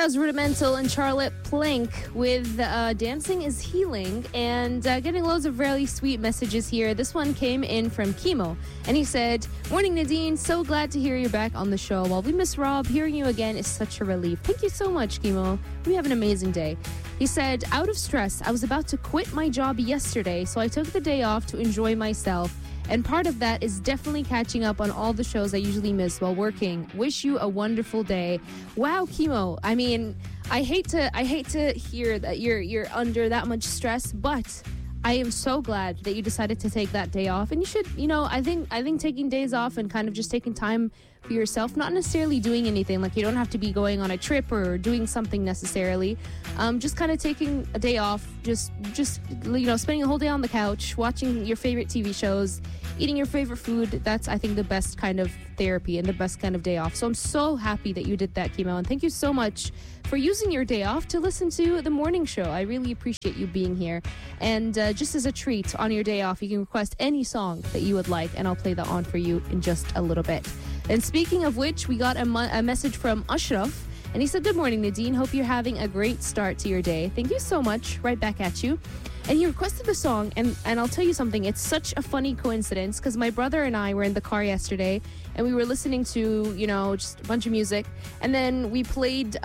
That was Rudimental and Charlotte Plank with Dancing is Healing, and getting loads of really sweet messages here. This one came in from Kimo, and he said, "Morning Nadine, so glad to hear you're back on the show. While we miss Rob, hearing you again is such a relief." Thank you so much, Kimo. We have an amazing day. He said, "Out of stress, I was about to quit my job yesterday, so I took the day off to enjoy myself. And part of that is definitely catching up on all the shows I usually miss while working. Wish you a wonderful day." Wow, Kimo. I mean, I hate to hear that you're under that much stress, but I am so glad that you decided to take that day off. And you should, I think taking days off and kind of just taking time for yourself, not necessarily doing anything, like you don't have to be going on a trip or doing something necessarily. Just kind of taking a day off, just spending a whole day on the couch, watching your favorite TV shows, eating your favorite food. That's, I think, the best kind of therapy and the best kind of day off. So I'm so happy that you did that, Kimo, and thank you so much for using your day off to listen to the morning show. I really appreciate you being here. And just as a treat, on your day off, you can request any song that you would like, and I'll play that on for you in just a little bit. And speaking of which, we got a message from Ashraf, and he said, "Good morning, Nadine. Hope you're having a great start to your day." Thank you so much. Right back at you. And he requested the song, and I'll tell you something. It's such a funny coincidence, because my brother and I were in the car yesterday, and we were listening to, just a bunch of music. And then we played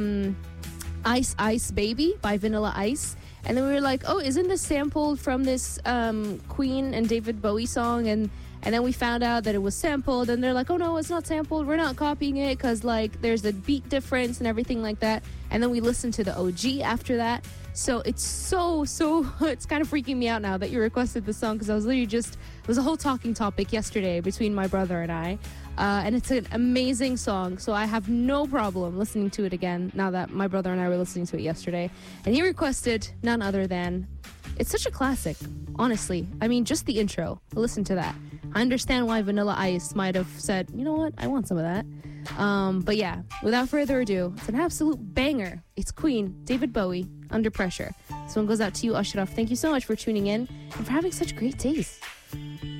Ice Ice Baby by Vanilla Ice. And then we were like, oh, isn't this sampled from this Queen and David Bowie song? And then we found out that it was sampled, and they're like, oh no, it's not sampled. We're not copying it because there's a beat difference and everything like that. And then we listened to the OG after that. So it's so it's kind of freaking me out now that you requested the song, because I was literally it was a whole talking topic yesterday between my brother and I. And it's an amazing song, so I have no problem listening to it again now that my brother and I were listening to it yesterday. And he requested none other than, it's such a classic, honestly. I mean, just the intro. Listen to that. I understand why Vanilla Ice might have said, you know what, I want some of that. But yeah, without further ado, it's an absolute banger. It's Queen, David Bowie, Under Pressure. This one goes out to you, Ashraf. Thank you so much for tuning in and for having such great taste.